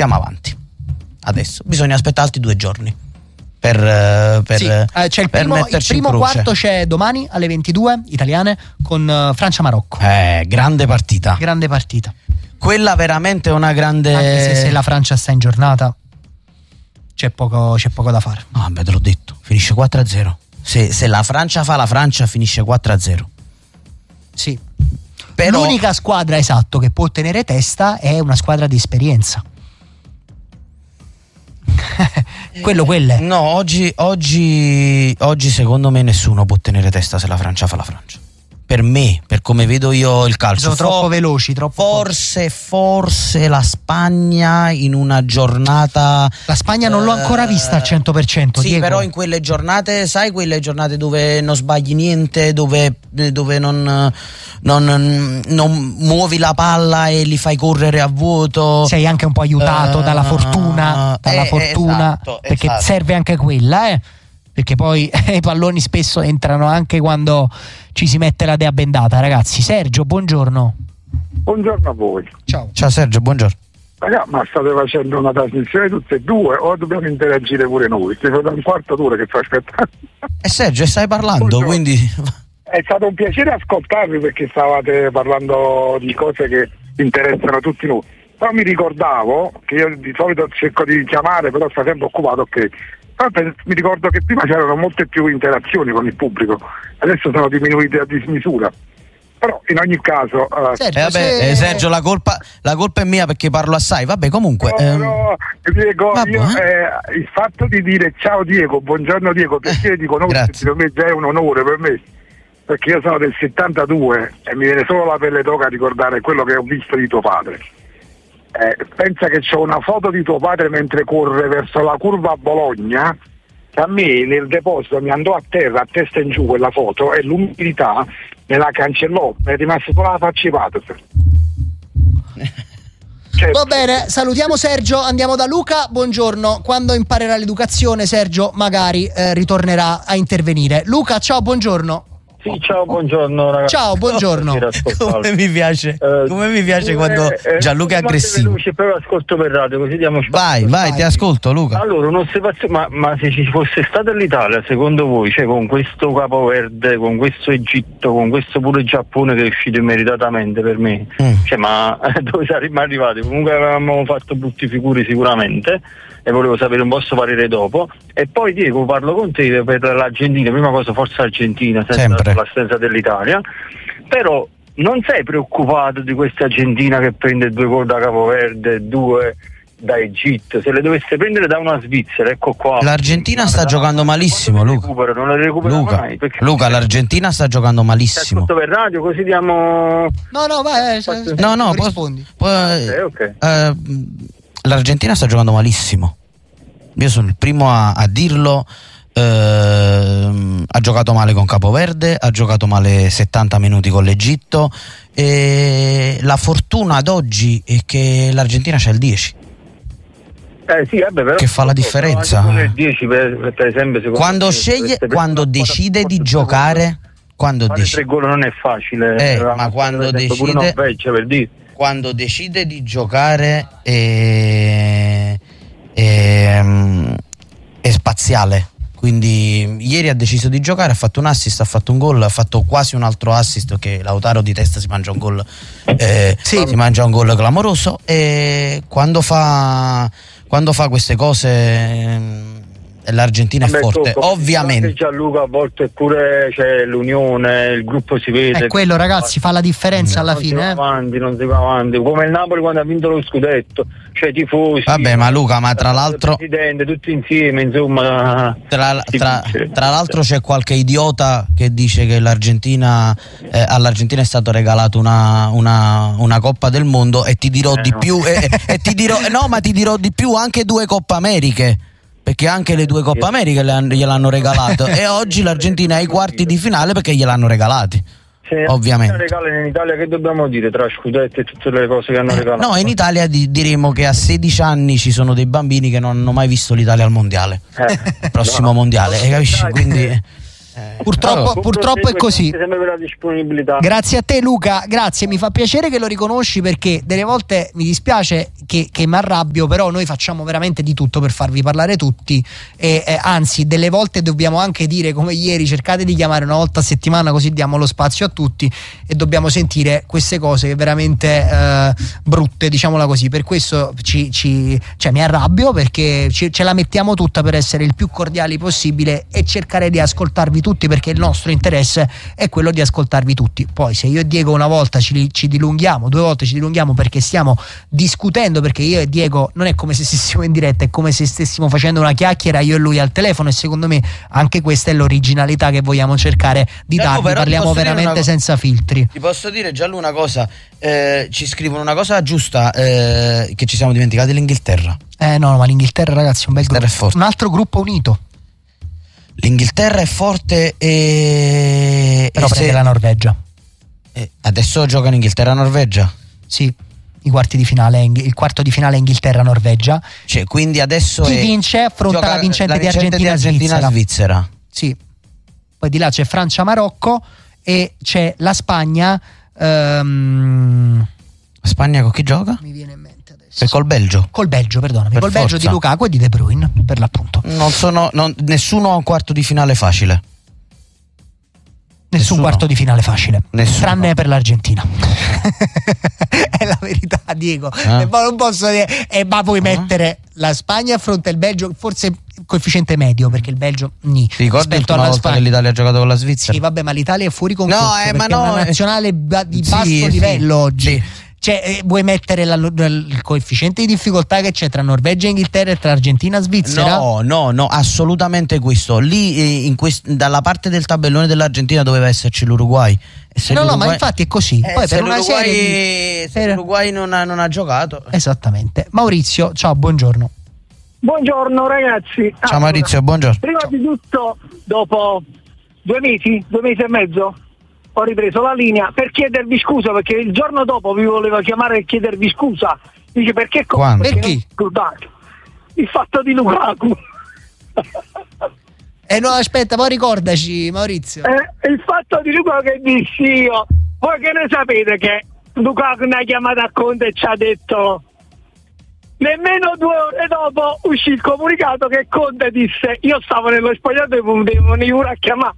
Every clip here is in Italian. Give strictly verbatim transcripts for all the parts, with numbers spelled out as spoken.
siamo avanti. Adesso bisogna aspettare altri due giorni per, per, sì, eh, c'è il per primo, il primo quarto c'è domani alle ventidue italiane con uh, Francia-Marocco. Eh, grande partita. Grande partita. Quella veramente è una grande. Anche se, se la Francia sta in giornata c'è poco, c'è poco da fare. No, beh, te l'ho detto, finisce quattro a zero. Se, se la Francia fa la Francia finisce quattro a zero. Sì. Però... l'unica squadra, esatto, che può tenere testa è una squadra di esperienza. Quello quelle. No, oggi, oggi, oggi secondo me nessuno può tenere testa se la Francia fa la Francia. Per me, per come vedo io il calcio, sono troppo veloci, troppo forse, forse la Spagna in una giornata. La Spagna non l'ho ancora vista al cento per cento. Sì, Diego. però in quelle giornate, sai, quelle giornate dove non sbagli niente, dove, dove non, non, non muovi la palla e li fai correre a vuoto. Sei anche un po' aiutato uh, dalla fortuna, dalla eh, fortuna, esatto, perché esatto. serve anche quella, eh. Perché poi i palloni spesso entrano anche quando ci si mette la dea bendata, ragazzi. Sergio, buongiorno. Buongiorno a voi. Ciao. Ciao Sergio, buongiorno. Ragazzi, ma state facendo una trasmissione tutte e due o dobbiamo interagire pure noi? Ti vedo un quarto d'ora che sto aspettando. E Sergio, stai parlando, buongiorno. Quindi è stato un piacere ascoltarvi perché stavate parlando di cose che interessano tutti noi. Però mi ricordavo che io di solito cerco di chiamare, però sto sempre occupato, ok. Mi ricordo che prima c'erano molte più interazioni con il pubblico, adesso sono diminuite a dismisura. Però in ogni caso uh, Sergio, eh vabbè, se... eh, Sergio la colpa, la colpa è mia perché parlo assai. Vabbè, comunque no, ehm... no, Diego, vabbè, io, eh? Eh, il fatto di dire ciao Diego, buongiorno Diego, perché di conoscerti per me già è un onore per me, perché io sono del settantadue e mi viene solo la pelle d'oca a ricordare quello che ho visto di tuo padre. Eh, pensa che c'ho una foto di tuo padre mentre corre verso la curva a Bologna, che a me nel deposito mi andò a terra a testa in giù quella foto e l'umidità me la cancellò, mi è rimasta solo la faccia di padre. Cioè, va bene, salutiamo Sergio, andiamo da Luca. Buongiorno, quando imparerà l'educazione Sergio magari eh, ritornerà a intervenire. Luca, ciao, buongiorno. Sì, ciao, buongiorno ragazzi. Ciao, buongiorno. Come mi piace, eh, come mi piace eh, quando eh, Gianluca è aggressivo. Veloce, però ascolto per radio, così diamo vai, vai, vai, ti ascolto Luca. Allora, un'osservazione, ma, ma se ci fosse stata l'Italia, secondo voi, cioè con questo capoverde, con questo Egitto, con questo pure Giappone che è uscito immeritatamente per me, mm. cioè ma dove saremmo arrivati? Comunque avevamo fatto brutti figuri sicuramente, e volevo sapere un vostro parere dopo. E poi Diego, parlo con te per l'Argentina, prima cosa forza Argentina senza l'assenza dell'Italia, però non sei preoccupato di questa Argentina che prende due gol da Capoverde, due da Egitto? Se le dovesse prendere da una Svizzera, ecco qua, l'Argentina sta giocando malissimo, Luca. Non le recupera Luca, mai, Luca, l'Argentina sta giocando malissimo. Per radio così diamo no no vai eh, no no rispondi. Poi, okay, okay. Eh, l'Argentina sta giocando malissimo, io sono il primo a, a dirlo. Uh, ha giocato male con Capoverde, ha giocato male settanta minuti con l'Egitto, e la fortuna ad oggi è che l'Argentina c'ha il dieci. Eh sì, vabbè, però che fa la differenza. Il dieci per, per esempio, quando me, sceglie, quando decide di giocare, quando decide, tre gol non è facile, eh, ma quando decide, Norvegia, per dire. quando decide di giocare è, è, è spaziale. Quindi ieri ha deciso di giocare, ha fatto un assist, ha fatto un gol, ha fatto quasi un altro assist, che Lautaro di testa si mangia un gol, eh, sì. si mangia un gol clamoroso, e quando fa quando fa queste cose eh, l'Argentina Vabbè, è forte, tocco, ovviamente. Gianluca a volte pure c'è l'unione, il gruppo si vede. È quello, ragazzi, fa la differenza alla non fine. Si va eh? avanti, non si va avanti, come il Napoli quando ha vinto lo scudetto, cioè tifosi. Vabbè, ma Luca, ma tra l'altro, presidente, tutti insieme, insomma. Tra, tra, tra l'altro c'è qualche idiota che dice che l'Argentina eh, all'Argentina è stato regalato una, una, una Coppa del Mondo, e ti dirò eh, di no. più, e, e ti dirò no, ma ti dirò di più, anche due Coppa Americhe. Perché anche le due Coppe Americhe gliel'hanno regalato e oggi l'Argentina è ai quarti di finale perché gliel'hanno regalati. Se ovviamente regalano in Italia, che dobbiamo dire tra scudetti e tutte le cose che hanno regalato? No, in Italia di, diremo che a sedici anni ci sono dei bambini che non hanno mai visto l'Italia al mondiale, eh, il prossimo no. mondiale, eh, capisci? Quindi Eh, purtroppo, allora, purtroppo è così. Per la disponibilità. Grazie a te Luca, grazie, mi fa piacere che lo riconosci, perché delle volte mi dispiace che, che mi arrabbio, però noi facciamo veramente di tutto per farvi parlare tutti e eh, anzi delle volte dobbiamo anche dire, come ieri, cercate di chiamare una volta a settimana così diamo lo spazio a tutti, e dobbiamo sentire queste cose veramente eh, brutte, diciamola così. Per questo ci, ci, cioè, mi arrabbio, perché ci, ce la mettiamo tutta per essere il più cordiali possibile e cercare di ascoltarvi tutti, perché il nostro interesse è quello di ascoltarvi tutti. Poi se io e Diego una volta ci, ci dilunghiamo, due volte ci dilunghiamo perché stiamo discutendo, perché io e Diego non è come se stessimo in diretta, è come se stessimo facendo una chiacchiera io e lui al telefono, e secondo me anche questa è l'originalità che vogliamo cercare di Giallo, darvi, parliamo veramente una... senza filtri. Ti posso dire, Giallo, una cosa, eh, ci scrivono una cosa giusta, eh, che ci siamo dimenticati l'Inghilterra. Eh no, ma l'Inghilterra, ragazzi, è un bel gruppo, un altro gruppo unito. L'Inghilterra è forte e però e prende se... la Norvegia. Eh, adesso giocano Inghilterra-Norvegia. Sì, i quarti di finale, il quarto di finale Inghilterra-Norvegia. Cioè, quindi adesso chi è... vince affronta la vincente, la vincente di Argentina-Svizzera. Argentina, sì. Poi di là c'è Francia-Marocco e c'è la Spagna. Um... Spagna con chi gioca? Mi viene in mente adesso. E col Belgio. Col Belgio, perdonami. Per col forza. Belgio di Lukaku e di De Bruyne, per l'appunto. Non sono, non, nessuno ha un quarto di finale facile. Nessun Nessuno. quarto di finale facile, Nessuno. tranne per l'Argentina. È la verità, Diego. Eh? E poi non posso dire, eh, ma puoi eh? mettere la Spagna affronta il Belgio, forse coefficiente medio, perché il Belgio ni. Ti ricordi rispetto una alla volta Spagna. che l'Italia ha giocato con la Svizzera? Sì, vabbè, ma l'Italia è fuori concorso, No, eh, ma perché no, è una eh. nazionale ba- di Sì, basso sì, livello oggi. sì. Cioè, eh, vuoi mettere la- la- il coefficiente di difficoltà che c'è tra Norvegia e Inghilterra e tra Argentina e Svizzera? No, no, no, assolutamente questo. Lì eh, in quest- dalla parte del tabellone dell'Argentina doveva esserci l'Uruguay. E se No, no, l'Uruguay- ma infatti è così. Eh, Poi se per una l'Uruguay, serie di... se l'Uruguay non ha, non ha giocato. Esattamente. Maurizio, ciao, buongiorno. Buongiorno ragazzi. Ciao Maurizio, buongiorno. Prima di tutto, dopo due mesi, due mesi e mezzo, ho ripreso la linea per chiedervi scusa, perché il giorno dopo vi volevo chiamare e chiedervi scusa. Dice perché? Quando? Perché Perché? Scusate, il fatto di Lukaku. Eh no, aspetta, poi ricordaci, Maurizio. Eh, il fatto di Lukaku che dissi io. Voi che ne sapete che Lukaku ne ha chiamato a Conte e ci ha detto... Nemmeno due ore dopo uscì il comunicato che Conte disse io stavo nello spogliatoio e devo venire a chiamare.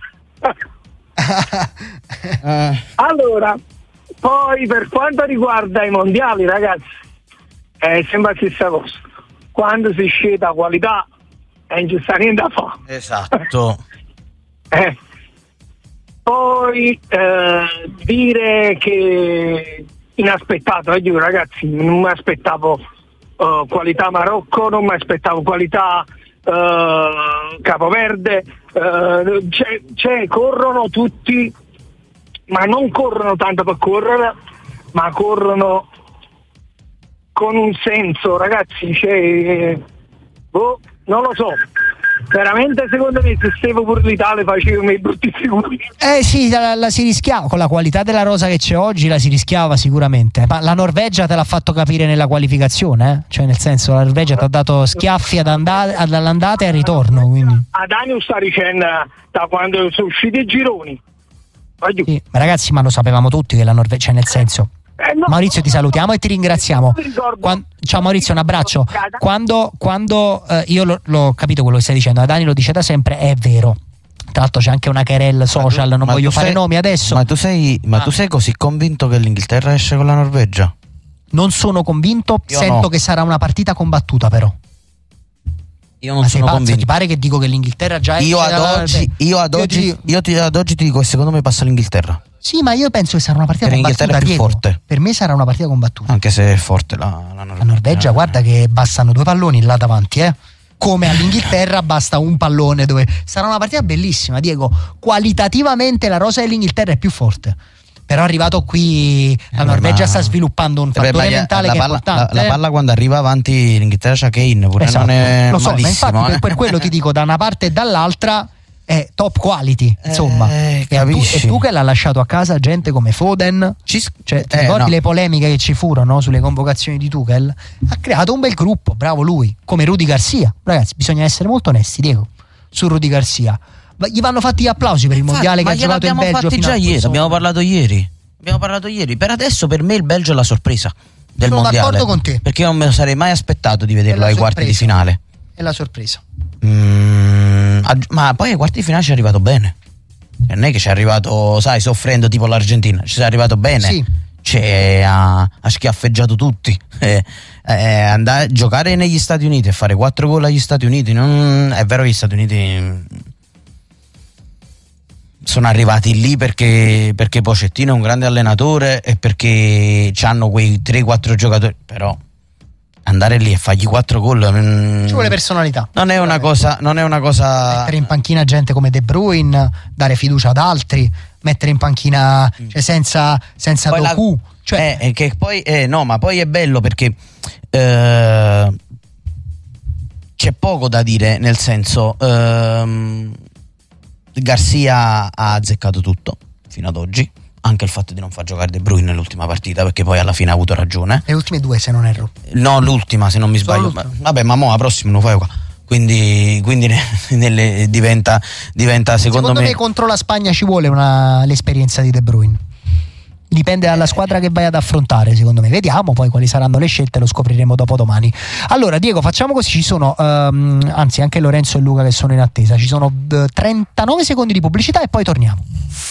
Eh, Allora, poi per quanto riguarda i mondiali, ragazzi, è sempre la stessa cosa. Quando si scende a qualità non c'è sta niente da fare. esatto. Eh. Poi eh, dire che inaspettato, eh, io, ragazzi, non mi aspettavo uh, qualità Marocco, non mi aspettavo qualità uh, Capoverde, uh, c'è, c'è, corrono tutti, ma non corrono tanto per correre, ma corrono con un senso, ragazzi, c'è, boh, non lo so. Veramente secondo me se stevo pure l'Italia facevo i brutti figuri. Eh sì, la, la si rischiava, con la qualità della rosa che c'è oggi la si rischiava sicuramente, ma la Norvegia te l'ha fatto capire nella qualificazione, eh? Cioè nel senso la Norvegia ti ha dato schiaffi ad andare, all'andata e al ritorno, quindi. A Daniel sta dicendo da quando sono usciti i gironi. Sì, ma ragazzi, ma lo sapevamo tutti che la Norvegia, cioè nel senso. Eh, no, Maurizio, ti salutiamo e ti ringraziamo. non ricordo. Quan- Ciao Maurizio, un abbraccio. Quando, quando eh, io lo- l'ho capito quello che stai dicendo, Dani lo dice da sempre, è vero. Tra l'altro c'è anche una querel social, non Ma voglio tu fare sei- nomi adesso. Ma tu sei, ma Ah. tu sei così convinto che l'Inghilterra esce con la Norvegia? Non sono convinto, Io sento no. che sarà una partita combattuta però. Io non Ma sei sono pazzo, convinto. ti pare che dico che l'Inghilterra già Io esce ad dalla- oggi, io ad Io oggi, ti- io ti- ad oggi ti dico che secondo me passa l'Inghilterra. Sì, ma io penso che sarà una partita Perché combattuta, l'Inghilterra è più Diego. forte. Per me sarà una partita combattuta. Anche se è forte la, la Norvegia. La Norvegia, guarda che bastano due palloni là davanti, eh. Come all'Inghilterra basta un pallone dove sarà una partita bellissima, Diego. Qualitativamente la rosa dell'Inghilterra è più forte. Però arrivato qui la Eh, Norvegia ma- sta sviluppando un Eh beh, fattore ma mentale la che palla, è importante. La, la eh. palla quando arriva avanti l'Inghilterra c'ha Kane, pure Esatto, non è lo so, ma malissimo. infatti per, eh. per quello ti dico, da una parte e dall'altra è top quality, insomma. Eh, e, tu, capisci. e tu che l'ha lasciato a casa gente come Foden, Ci- cioè, ti eh, ricordi no. le polemiche che ci furono sulle convocazioni di Tuchel? Ha creato un bel gruppo, bravo lui, come Rudy Garcia. Ragazzi, bisogna essere molto onesti, Diego, su Rudy Garcia. gli vanno fatti gli applausi per il mondiale che ha giocato in Belgio. Fatti già ieri, abbiamo parlato ieri. Abbiamo parlato ieri. Per adesso per me il Belgio è la sorpresa del Sono mondiale. d'accordo con te. Perché io non me lo sarei mai aspettato di vederlo ai quarti di finale. È la sorpresa. Mm, ma poi ai quarti di finale ci è arrivato bene. Non è che ci è arrivato, sai, soffrendo tipo l'Argentina. Ci è arrivato bene. Sì. Cioè, ha, ha schiaffeggiato tutti. Eh, eh, andare a giocare negli Stati Uniti e fare quattro gol agli Stati Uniti. Non, è vero che gli Stati Uniti sono arrivati lì perché, perché Pochettino è un grande allenatore e perché hanno quei tre quattro giocatori, però andare lì e fargli quattro gol mm, ci vuole personalità. Non è una cosa, non è una cosa. Mettere in panchina gente come De Bruyne, dare fiducia ad altri, mettere in panchina, cioè senza senza poi Doku, la, cioè eh, che poi eh, no, ma poi è bello perché eh, c'è poco da dire, nel senso ehm, Garcia ha azzeccato tutto fino ad oggi, anche il fatto di non far giocare De Bruyne nell'ultima partita, perché poi alla fine ha avuto ragione. Le ultime due, se non erro. No, l'ultima, se non mi sbaglio. Ma, vabbè, ma mo la prossima lo fai qua. Quindi, quindi nelle, diventa, diventa secondo, secondo me, me contro la Spagna ci vuole una, l'esperienza di De Bruyne. Dipende dalla squadra che vai ad affrontare, secondo me. Vediamo poi quali saranno le scelte, lo scopriremo dopo domani. Allora, Diego, facciamo così: ci sono, um, anzi, anche Lorenzo e Luca che sono in attesa. Ci sono uh, trentanove secondi di pubblicità e poi torniamo.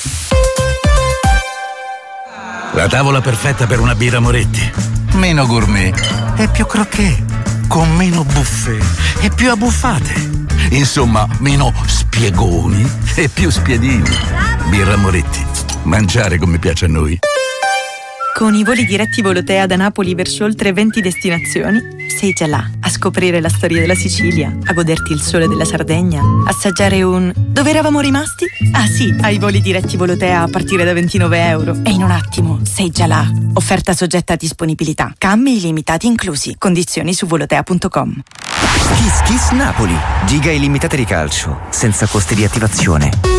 La tavola perfetta per una birra Moretti. Meno gourmet e più croquet, con meno buffet e più abbuffate. Insomma, meno spiegoni e più spiedini. Birra Moretti. Mangiare come piace a noi. Con i voli diretti Volotea da Napoli verso oltre venti destinazioni, sei già là a scoprire la storia della Sicilia, a goderti il sole della Sardegna, assaggiare un... Dove eravamo rimasti? Ah sì, ai voli diretti Volotea a partire da ventinove euro. E in un attimo sei già là. Offerta soggetta a disponibilità. Cambi illimitati inclusi. Condizioni su volotea punto com. Kiss Kiss Napoli. Giga illimitate di calcio, senza costi di attivazione.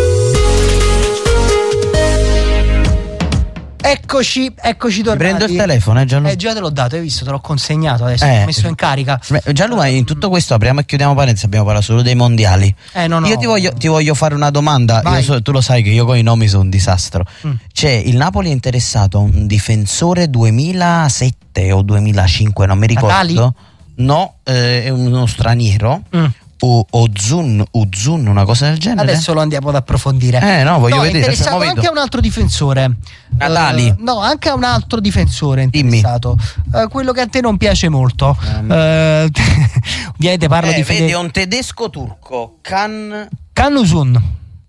Eccoci, eccoci tornati. Prendo il telefono, eh, Gianlu. Eh, già te l'ho dato, hai visto, te l'ho consegnato adesso, eh, l'ho messo in carica. Gianlu, in tutto questo apriamo e chiudiamo parentesi, abbiamo parlato solo dei mondiali. Eh, no, no. Io ti voglio, ti voglio fare una domanda. Io so, tu lo sai che io con i nomi sono un disastro. Mm. Cioè, il Napoli è interessato a un difensore duemilasette o duemilacinque, non mi ricordo. Natali? No, eh, è uno straniero. Mm. O Ozun, Ozun, una cosa del genere. Adesso lo andiamo ad approfondire. Eh no, voglio no, vedere. È interessato anche a un altro difensore. Natali. Uh, no, anche a un altro difensore interessato. Uh, quello che a te non piace molto. Um. Uh, ovviamente parlo eh, di vedi, Fede... è un tedesco turco. Kan Kan Uzun.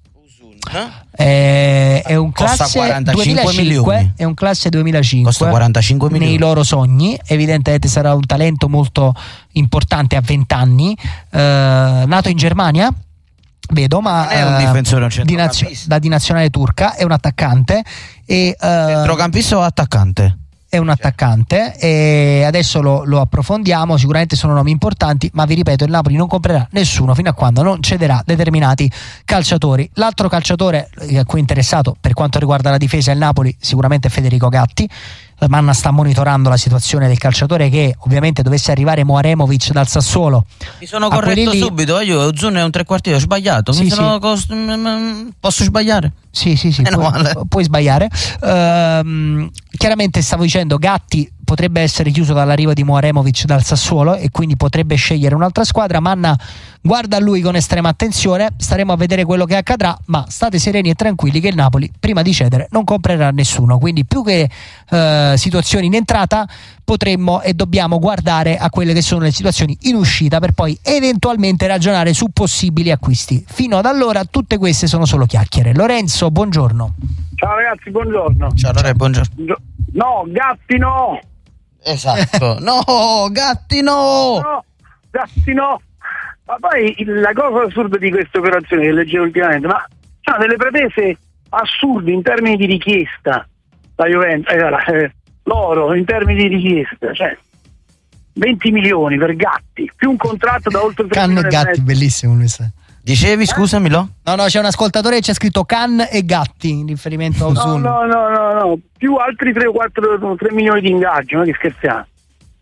È, è un classe duemilacinque, è un classe duemilacinque, costa quarantacinque milioni nei loro sogni. Evidentemente sarà un talento molto importante a venti anni, eh, nato in Germania, vedo, ma non è un difensore, un di nazio- da di nazionale turca, è un attaccante e, uh, centrocampista o attaccante? È un attaccante e adesso lo, lo approfondiamo. Sicuramente sono nomi importanti, ma vi ripeto, il Napoli non comprerà nessuno fino a quando non cederà determinati calciatori. L'altro calciatore a cui è interessato per quanto riguarda la difesa il Napoli sicuramente è Federico Gatti. Manna sta monitorando la situazione del calciatore, che ovviamente dovesse arrivare Moaremovic dal Sassuolo. Mi sono corretto lì... subito, io Ozun è un trequartista, ho sbagliato. Sì, Mi sì. sono cost... Posso sbagliare? Sì, sì, sì, puoi, puoi sbagliare. Ehm, chiaramente stavo dicendo, Gatti potrebbe essere chiuso dall'arrivo di Moaremovic dal Sassuolo e quindi potrebbe scegliere un'altra squadra. Manna guarda a lui con estrema attenzione, staremo a vedere quello che accadrà, ma state sereni e tranquilli che il Napoli prima di cedere non comprerà nessuno, quindi più che eh, situazioni in entrata potremmo e dobbiamo guardare a quelle che sono le situazioni in uscita per poi eventualmente ragionare su possibili acquisti. Fino ad allora tutte queste sono solo chiacchiere. Lorenzo, buongiorno. Ciao ragazzi, buongiorno. Ciao Lorenzo, buongiorno. No, Gatti no. Esatto. No, Gatti no. No, Gatti no. Ma poi la cosa assurda di queste operazioni che leggevo ultimamente, ma sono delle pretese assurde in termini di richiesta. La Juventus, eh, eh, loro in termini di richiesta, cioè venti milioni per Gatti, più un contratto da oltre tre Can milioni e Gatti, bellissimo questo. Dicevi, scusami, lo? No, no, c'è un ascoltatore che c'è scritto Can e Gatti in riferimento a Ozun. No, no, no, no, no, più altri tre o quattro tre milioni di ingaggio, ma che scherziamo.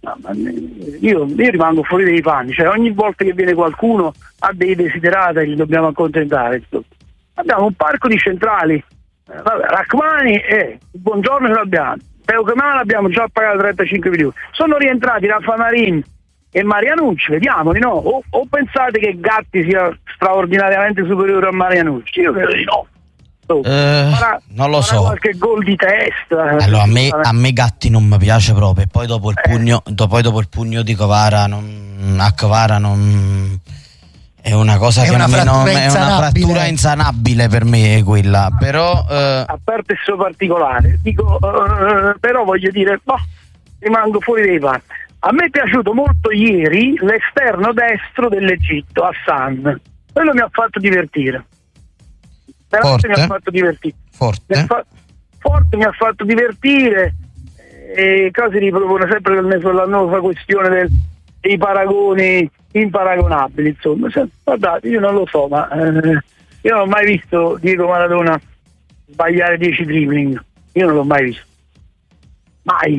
io, io rimango fuori dei panni, cioè ogni volta che viene qualcuno ha dei desiderata e li dobbiamo accontentare. Abbiamo un parco di centrali, eh, vabbè, Rachmani e Buongiorno ce l'abbiamo, Teo Kemal abbiamo già pagato trentacinque milioni, sono rientrati Raffa Marin e Marianucci, vediamoli, no? O, o pensate che Gatti sia straordinariamente superiore a Marianucci? Io credo di no. Oh, eh, farà, non lo so, qualche gol di testa. Allora, a me, a me Gatti non mi piace proprio. E poi dopo il eh. pugno, do, poi dopo il pugno di Kvara, non, a Kvara non è una cosa è che una, non, è una frattura insanabile per me quella. Però eh, a parte il suo particolare, dico, uh, però voglio dire, boh, rimango fuori dei panni. A me è piaciuto molto ieri l'esterno destro dell'Egitto, Hassan. Quello mi ha fatto divertire. Forte. Mi ha fatto divertire. Forte. Mi ha fa- forte mi ha fatto divertire. E cose ripropone sempre la nuova questione del, dei paragoni imparagonabili. Insomma, guardate, io non lo so, ma eh, io non ho mai visto Diego Maradona sbagliare dieci dribbling. Io non l'ho mai visto. Mai.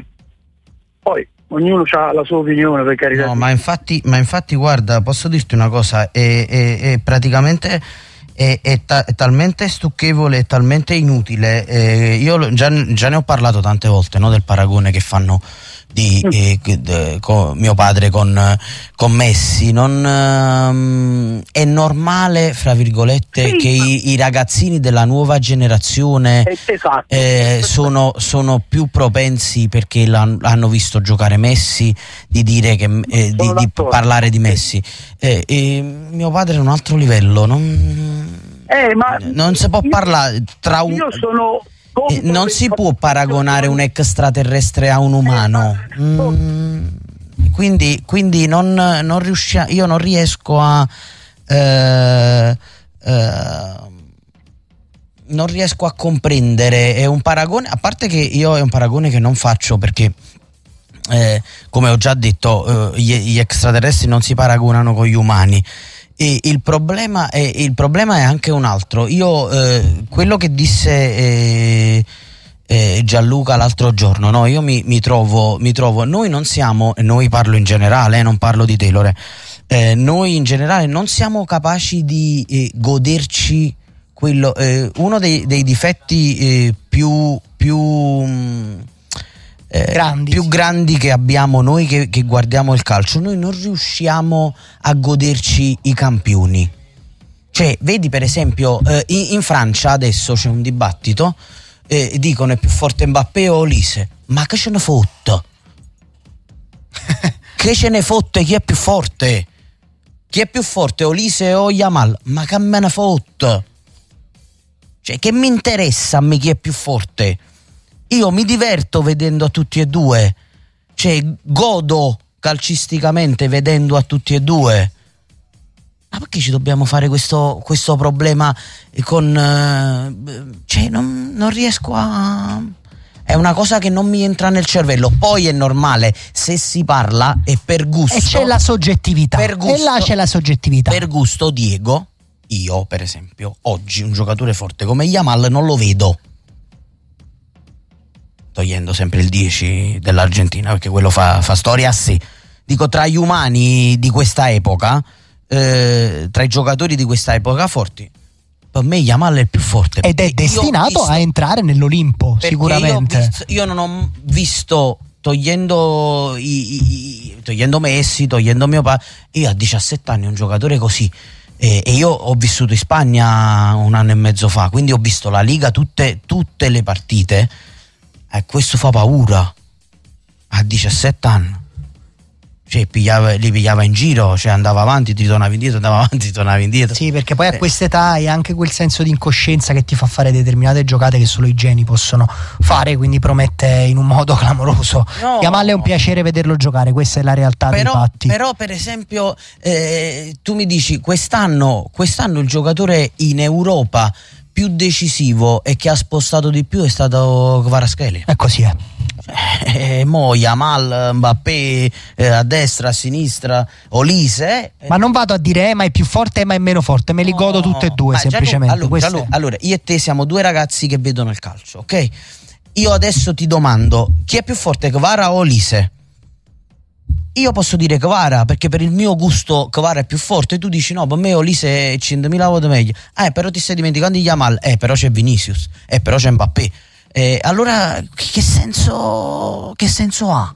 Poi ognuno ha la sua opinione, per carità. No, ma infatti, ma infatti guarda, posso dirti una cosa, è, è, è praticamente è, è, ta- è talmente stucchevole, è talmente inutile. Eh, io già, già ne ho parlato tante volte, no, del paragone che fanno di eh, eh, con mio padre con, con Messi. Non ehm, è normale, fra virgolette, sì, che i, i ragazzini della nuova generazione esatto. eh, sono, sono più propensi, perché hanno visto giocare Messi, di dire che eh, di, di parlare di Messi. Eh, eh, mio padre è un altro livello, non, eh, ma non si può io, parlare tra un io sono Eh, non si può paragonare un extraterrestre a un umano, mm, quindi, quindi non, non riuscia, io non riesco a eh, eh, non riesco a comprendere. È un paragone, a parte che io è un paragone che non faccio, perché eh, come ho già detto, eh, gli, gli extraterrestri non si paragonano con gli umani. E il problema è, il problema è anche un altro. Io eh, quello che disse eh, eh, Gianluca l'altro giorno, no? Io mi, mi trovo mi trovo noi non siamo, noi parlo in generale, eh, non parlo di Taylor, eh, noi in generale non siamo capaci di eh, goderci quello, eh, uno dei, dei difetti eh, più più mh, Eh, grandi, più grandi che abbiamo noi che, che guardiamo il calcio. Noi non riusciamo a goderci i campioni. Cioè, vedi per esempio eh, in, in Francia adesso c'è un dibattito, eh, dicono è più forte Mbappé o Olise. Ma che ce ne fotte? Che ce ne fotte chi è più forte? Chi è più forte, Olise o Yamal? Ma che me ne fotte? Cioè, che mi interessa a me chi è più forte? Io mi diverto vedendo a tutti e due, cioè godo calcisticamente vedendo a tutti e due. Ma perché ci dobbiamo fare questo, questo problema con eh, cioè non, non riesco a, è una cosa che non mi entra nel cervello. Poi è normale, se si parla è per gusto, e c'è la soggettività, per gusto, e là c'è la soggettività. Per gusto, Diego, io per esempio oggi un giocatore forte come Yamal non lo vedo, togliendo sempre il dieci dell'Argentina, perché quello fa, fa storia a sé. Dico, tra gli umani di questa epoca, eh, tra i giocatori di questa epoca forti, per me Yamal è il più forte. Ed è destinato visto, a entrare nell'Olimpo, sicuramente. Io, visto, io non ho visto, togliendo, i, i, togliendo Messi, togliendo mio padre, io a diciassette anni un giocatore così. E, e io ho vissuto in Spagna un anno e mezzo fa, quindi ho visto la Liga tutte, tutte le partite. E eh, questo fa paura a diciassette anni, cioè pigliava, li pigliava in giro, cioè andava avanti, ti tornavi indietro, andava avanti, ti tornavi indietro. Sì, perché poi a quest'età hai anche quel senso di incoscienza che ti fa fare determinate giocate che solo i geni possono fare, quindi promette in un modo clamoroso. No, Yamal è un piacere vederlo giocare, questa è la realtà però, dei fatti. Però per esempio eh, tu mi dici quest'anno, quest'anno il giocatore in Europa più decisivo e che ha spostato di più è stato Kvaratskhelia. E così è. Eh, mo Yamal, Mbappé eh, a destra, a sinistra, Olise. Eh. Ma non vado a dire eh, ma è più forte, ma è meno forte, me li no, godo tutte e due semplicemente. Gianlu, allora, Gianlu, allora, io e te siamo due ragazzi che vedono il calcio, ok? Io adesso ti domando, chi è più forte, Kvara o Olise? io posso dire Kvara, perché per il mio gusto Kvara è più forte. Tu dici no, per me Olise è centomila volte meglio. Eh, però ti stai dimenticando di Yamal. Eh, però c'è Vinicius. Eh, però c'è Mbappé. Eh, allora che senso che senso ha?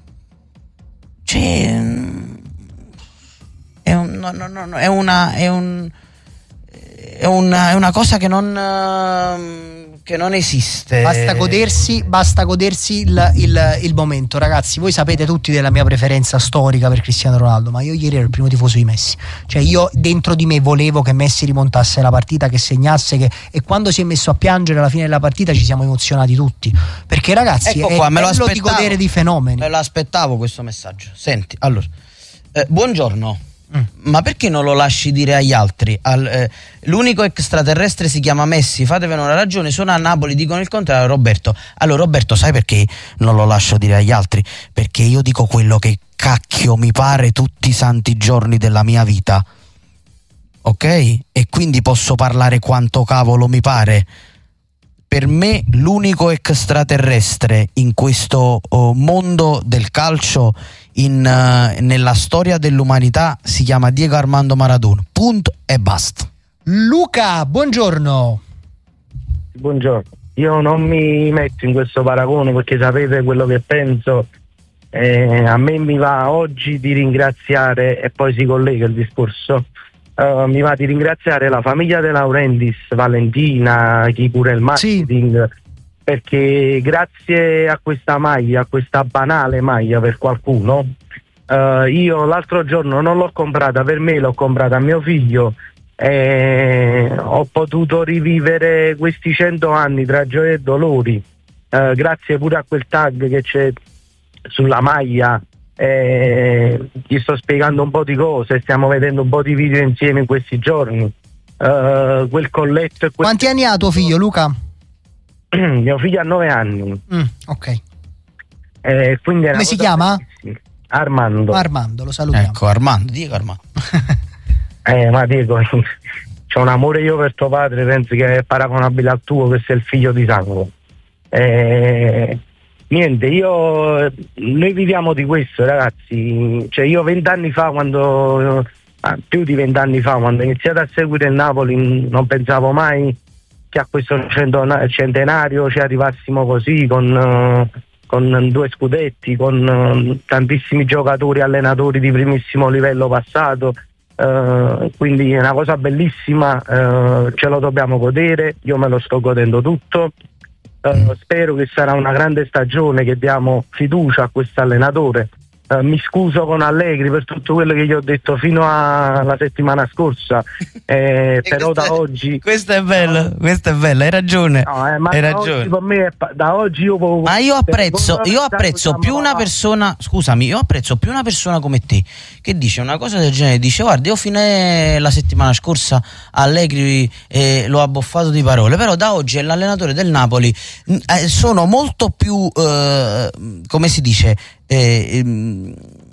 Cioè, è un, no, no, no, è una è un è una, è una cosa che non che non esiste. Basta godersi, basta godersi il, il, il momento, ragazzi. Voi sapete tutti della mia preferenza storica per Cristiano Ronaldo, ma io ieri ero il primo tifoso di Messi. Cioè io dentro di me volevo che Messi rimontasse la partita, che segnasse, che... e quando si è messo a piangere alla fine della partita ci siamo emozionati tutti. Perché ragazzi, ecco è qua, me lo bello di godere di fenomeni. Me lo aspettavo questo messaggio. Senti, allora, eh, buongiorno. Mm. Ma perché non lo lasci dire agli altri? Al, eh, l'unico extraterrestre si chiama Messi, fatevene una ragione. Sono a Napoli, dicono il contrario. Roberto, allora Roberto, sai perché non lo lascio dire agli altri? Perché io dico quello che cacchio mi pare tutti i santi giorni della mia vita, ok? E quindi posso parlare quanto cavolo mi pare. Per me l'unico extraterrestre in questo oh, mondo del calcio, in, uh, nella storia dell'umanità, si chiama Diego Armando Maradona. Punto e basta. Luca, buongiorno. Buongiorno. Io non mi metto in questo paragone perché sapete quello che penso. Eh, a me mi va oggi di ringraziare, e poi si collega il discorso, Uh, mi va di ringraziare la famiglia De Laurentiis, Valentina, chi pure il marketing, sì. Perché grazie a questa maglia, a questa banale maglia per qualcuno, uh, io l'altro giorno non l'ho comprata per me, l'ho comprata a mio figlio e ho potuto rivivere questi cento anni tra gioie e dolori, uh, grazie pure a quel tag che c'è sulla maglia. Eh, gli sto spiegando un po' di cose, stiamo vedendo un po' di video insieme in questi giorni. Uh, quel colletto e quel... Quanti anni ha tuo figlio, Luca? Mio figlio ha nove anni. Mm, ok. Eh, quindi come si chiama? Bellissima. Armando. Armando, lo salutiamo. Ecco, Armando, Diego Armando. eh, ma Diego, c'ho un amore io per tuo padre, penso che è paragonabile al tuo, che sei il figlio di sangue. Eh, Niente, io noi viviamo di questo, ragazzi. Cioè io vent'anni fa, quando più di vent'anni fa, quando ho iniziato a seguire il Napoli, non pensavo mai che a questo centenario ci arrivassimo così, con, con due scudetti, con tantissimi giocatori, allenatori di primissimo livello passato. Uh, quindi è una cosa bellissima, uh, ce lo dobbiamo godere, io me lo sto godendo tutto. Uh, spero che sarà una grande stagione, che diamo fiducia a questo allenatore. Uh, mi scuso con Allegri per tutto quello che gli ho detto fino alla settimana scorsa, eh, però da oggi questo è bello, no, questo è bello, hai ragione, no, eh, ma hai da ragione. Oggi per me è, da oggi io puedo, ma io apprezzo io apprezzo più una persona, scusami, io apprezzo più una persona come te che dice una cosa del genere, dice guarda io fino alla settimana scorsa Allegri eh, l'ho abboffato di parole, però da oggi è l'allenatore del Napoli, eh, sono molto più eh, come si dice Eh, ehm,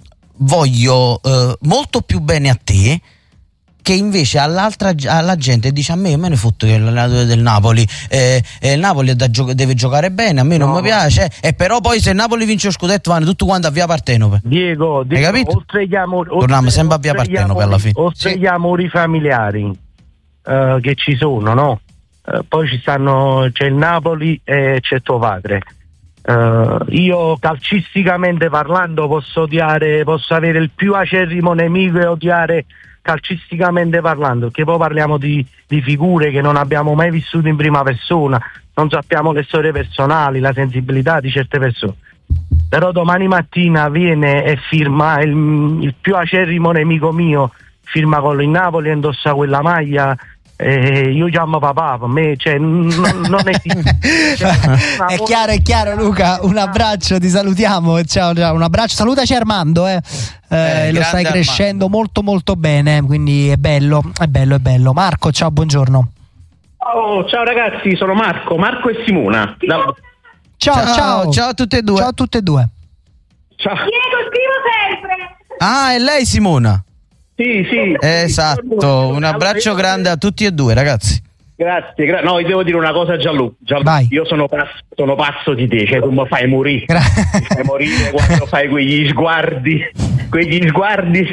voglio eh, molto più bene a te che invece all'altra, alla gente dice a me me ne fotto che è l'allenatore del Napoli, eh, eh, il Napoli da gio- deve giocare bene, a me non no. mi piace, e eh, però poi se il Napoli vince lo scudetto vanno tutti quanti a via Partenope. Diego, Diego, hai capito? Oltre gli amori, torniamo sempre a via Partenope alla fine, oltre sì. gli amori familiari uh, che ci sono, no? Uh, poi ci stanno, c'è il Napoli e c'è tuo padre. Uh, io calcisticamente parlando posso odiare, posso avere il più acerrimo nemico e odiare calcisticamente parlando, perché poi parliamo di, di figure che non abbiamo mai vissuto in prima persona, non sappiamo le storie personali, la sensibilità di certe persone, però domani mattina viene e firma il, il più acerrimo nemico mio, firma con il Napoli e indossa quella maglia. Eh, io chiamo papà, per me cioè, non, non esiste. Cioè, è chiaro, è chiaro Luca, un abbraccio, ti salutiamo, ciao, ciao, un abbraccio, salutaci Armando, eh. Eh, lo stai crescendo Armando. molto molto bene, quindi è bello, è bello, è bello. Marco, ciao, buongiorno. Oh, ciao ragazzi, sono Marco, Marco e Simona. Da... Ciao, ciao, ciao, ciao a tutte e due. Ciao a tutte e due. Ciao. Diego, scrivo sempre. Ah, è lei Simona? Sì, sì. Esatto, un abbraccio grande a tutti e due, ragazzi. Grazie, gra- no, io devo dire una cosa, Gianluca. Gianluca, io sono pazzo, sono pazzo di te, cioè tu mi fai morire. Gra- mi fai morire quando fai quegli sguardi, quegli sguardi.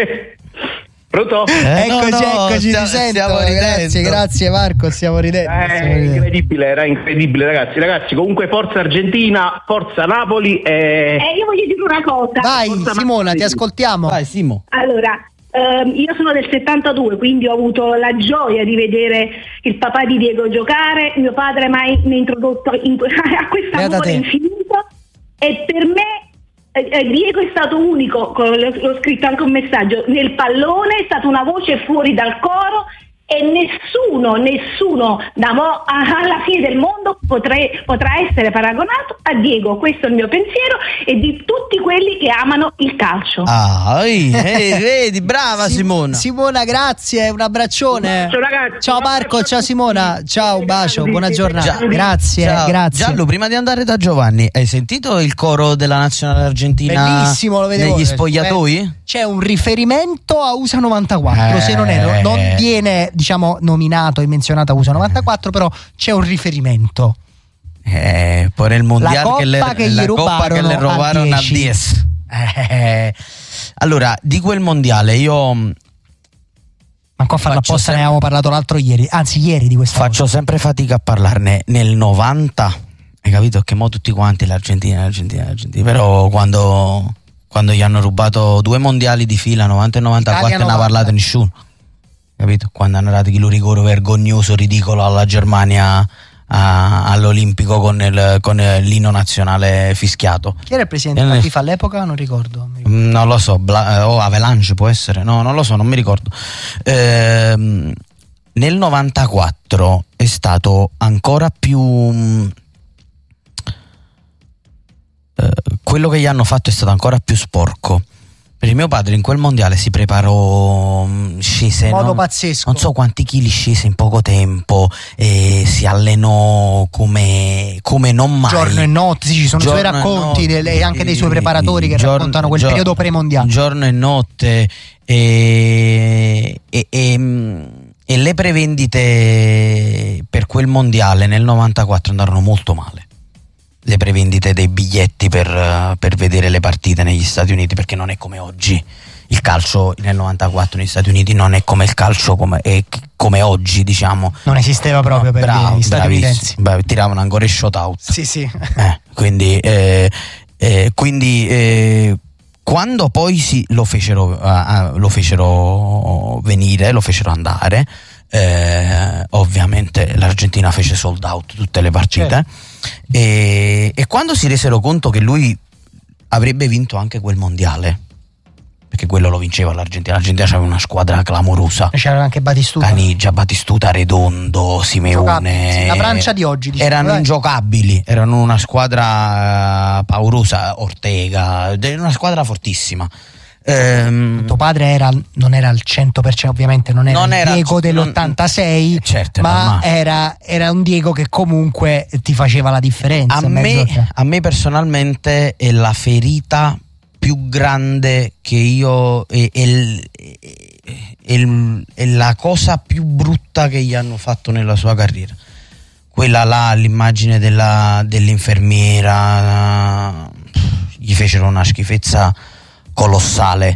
Pronto? Eh, eccoci, no, no, eccoci, stiamo, ti sento. Grazie, grazie Marco, stiamo ridendo. Eh, stiamo ridendo. Incredibile, era incredibile, ragazzi. Ragazzi, comunque forza Argentina, forza Napoli. E... Eh, io voglio dire una cosa. Vai, forza Simona, Napoli. ti ascoltiamo. Vai, Simo. Allora, ehm, io sono del settantadue, quindi ho avuto la gioia di vedere il papà di Diego giocare. Mio padre mi ha introdotto in, a questo amore infinito, e per me Eh, Diego è stato unico, l'ho scritto anche un messaggio, nel pallone, è stata una voce fuori dal coro, e nessuno, nessuno da mo alla fine del mondo potrei, potrà essere paragonato a Diego. Questo è il mio pensiero, e di tutti quelli che amano il calcio. Ah, ehi, ehi, vedi, brava Sim- Simona. Simona, grazie, un abbraccione. Ciao ragazzi. Ciao Marco, ciao Simona, ciao, un bacio, buona giornata. Gia- grazie, ciao. grazie. Giallo, prima di andare da Giovanni, hai sentito il coro della nazionale argentina? Bellissimo, lo vedevo negli spogliatoi? C'è un riferimento a U S A novantaquattro, eh, se non erro, non viene, diciamo, nominato e menzionato a U S A novantaquattro, però c'è un riferimento. Eh, por il mondiale che le, che la gli coppa che le rubarono al diez. Eh, allora, di quel mondiale io manco a farla apposta, sem- ne avevamo parlato l'altro ieri, anzi ieri di questa faccio cosa. sempre fatica a parlarne. Nel novanta, hai capito che mo tutti quanti l'Argentina, l'Argentina, l'Argentina, però quando quando gli hanno rubato due mondiali di fila, novanta e novantaquattro, non ha parlato nessuno, capito? Quando hanno dato il rigore vergognoso, ridicolo alla Germania a, all'Olimpico con il, con l'inno nazionale fischiato. Chi era il presidente della FIFA all'epoca? Non ricordo. Non lo so, Bla- o oh, Avalanche può essere, no, non lo so, non mi ricordo. Ehm, nel novantaquattro è stato ancora più... quello che gli hanno fatto è stato ancora più sporco, perché mio padre in quel mondiale si preparò, scese in modo non, pazzesco, non so quanti chili scese in poco tempo, e si allenò come, come non mai, giorno e notte. Sì, ci sono giorno i suoi racconti e delle, anche dei suoi preparatori che giorno, raccontano quel giorno, periodo premondiale, giorno e notte, e, e, e, e le prevendite per quel mondiale nel novantaquattro andarono molto male. Le prevendite dei biglietti per, per vedere le partite negli Stati Uniti, perché non è come oggi. Il calcio nel novantaquattro negli Stati Uniti non è come il calcio come, è come oggi, diciamo. Non esisteva proprio, no, per bravo, gli statunitensi. Beh, tiravano ancora il shootout. Sì, sì. Eh, quindi eh, eh, quindi eh, quando poi si, lo, fecero, uh, lo fecero venire, lo fecero andare, eh, ovviamente l'Argentina fece sold out tutte le partite. Certo. E, e quando si resero conto che lui avrebbe vinto anche quel mondiale, perché quello lo vinceva l'Argentina, l'Argentina aveva una squadra clamorosa, c'era anche Batistuta, Caniggia, Batistuta, Redondo, Simeone, la Francia di oggi, diciamo, erano dai. ingiocabili, erano una squadra paurosa, Ortega, una squadra fortissima. Ehm, tuo padre era, non era al cento per cento, ovviamente non era non il era, Diego dell'ottantasei, non, certo, ma era, era un Diego che comunque ti faceva la differenza. A me, a me personalmente è la ferita più grande che io è, è, è, è la cosa più brutta che gli hanno fatto nella sua carriera, quella là, l'immagine della, dell'infermiera, gli fecero una schifezza colossale,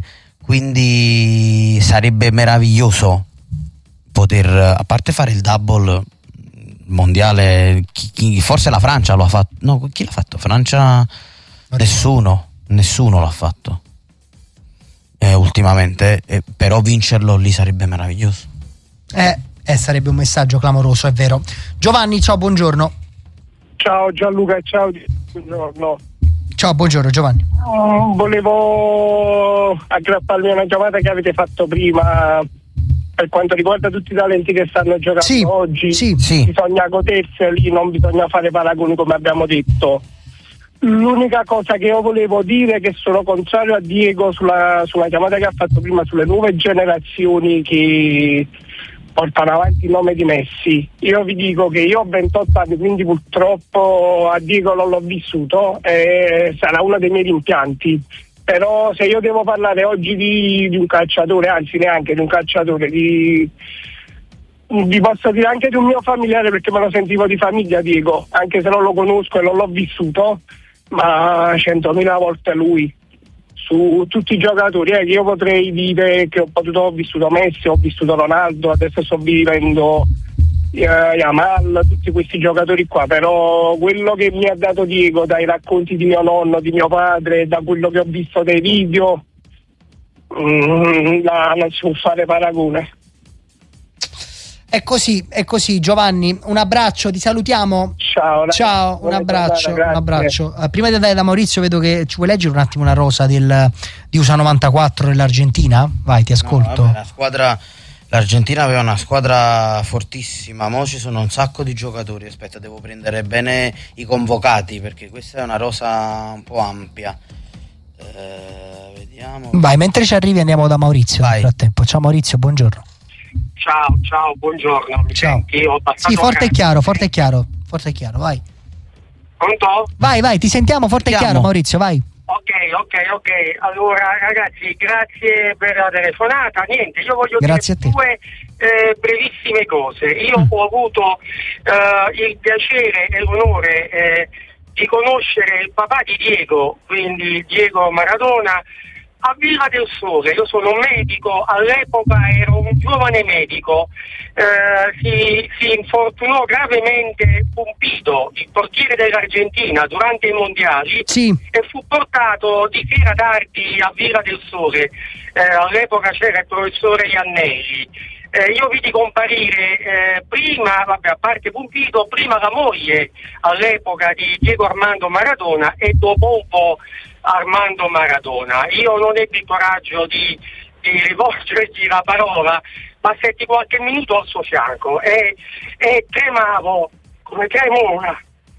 quindi sarebbe meraviglioso poter, a parte fare il double mondiale, chi, chi, forse la Francia lo ha fatto, no, chi l'ha fatto? Francia? Nessuno, nessuno l'ha fatto eh, ultimamente, eh, però vincerlo lì sarebbe meraviglioso. Eh, eh, sarebbe un messaggio clamoroso, è vero. Giovanni, ciao, buongiorno. Ciao Gianluca, ciao, buongiorno. Ciao, buongiorno Giovanni. Um, volevo aggrapparmi a una chiamata che avete fatto prima per quanto riguarda tutti i talenti che stanno giocando sì, oggi. Sì, sì. Bisogna goderseli, non bisogna fare paragoni come abbiamo detto. L'unica cosa che io volevo dire è che sono contrario a Diego sulla, sulla chiamata che ha fatto prima sulle nuove generazioni che portano avanti il nome di Messi. Io vi dico che io ho ventotto anni, quindi purtroppo a Diego non l'ho vissuto e sarà uno dei miei rimpianti. Però se io devo parlare oggi di, di un calciatore, anzi neanche di un calciatore, di, vi posso dire anche di un mio familiare, perché me lo sentivo di famiglia, Diego, anche se non lo conosco e non l'ho vissuto, ma centomila volte lui. Su tutti i giocatori, eh, io potrei dire che ho potuto, ho vissuto Messi, ho vissuto Ronaldo, adesso sto vivendo eh, Yamal, tutti questi giocatori qua, però quello che mi ha dato Diego dai racconti di mio nonno, di mio padre, da quello che ho visto dai video, mm, no, non si può fare paragone. È così, è così. Giovanni, un abbraccio, ti salutiamo. Ciao. Ciao, un abbraccio, un abbraccio. Uh, prima di andare da Maurizio, vedo che ci vuoi leggere un attimo una rosa del, di U S A novantaquattro dell'Argentina? Vai, ti ascolto. No, vabbè, la squadra, l'Argentina aveva una squadra fortissima, mo ci sono un sacco di giocatori. Aspetta, devo prendere bene i convocati, perché questa è una rosa un po' ampia. Eh, vediamo. Vai, mentre ci arrivi andiamo da Maurizio. Vai. Nel frattempo. Ciao Maurizio, buongiorno. Ciao, ciao, buongiorno. Mi ciao. Senti? Ho sì, forte e chiaro, forte e chiaro, forte e chiaro, vai. Pronto? Vai, vai, ti sentiamo forte e chiaro, Maurizio, vai. Ok, ok, ok. Allora, ragazzi, grazie per la telefonata. Niente, io voglio grazie dire due eh, brevissime cose. Io mm. ho avuto eh, il piacere e l'onore eh, di conoscere il papà di Diego, quindi Diego Maradona, a Villa del Sole. Io sono un medico, all'epoca ero un giovane medico, eh, si, si infortunò gravemente Pumpido, il portiere dell'Argentina, durante i mondiali, sì. e fu portato di sera tardi a Villa del Sole. Eh, all'epoca c'era il professore Iannelli. Eh, io vidi comparire eh, prima, vabbè, a parte Pumpido, prima la moglie all'epoca di Diego Armando Maradona e dopo un po' Armando Maradona. Io non ebbi il coraggio di, di rivolgergli la parola, ma setti qualche minuto al suo fianco e, e tremavo come tremo ora